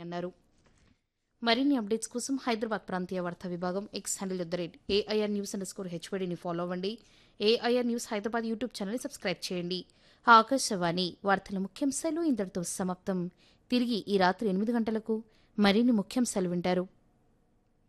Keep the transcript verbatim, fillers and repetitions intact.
అన్నారు. మరిన్ని అప్డేట్స్ కోసం హైదరాబాద్ ప్రాంతీయ వార్తా విభాగం X handle at the rate AIR news under score హెచ్వైడీని follow అవ్వండి. ఏఐఆర్ న్యూస్ హైదరాబాద్ యూట్యూబ్ ఛానల్ని సబ్స్క్రైబ్ చేయండి. ఆకాశవాణి వార్తల ముఖ్యాంశాలు ఇంతటితో సమాప్తం. తిరిగి ఈ రాత్రి ఎనిమిది గంటలకు మరిన్ని ముఖ్యాంశాలు వింటారు.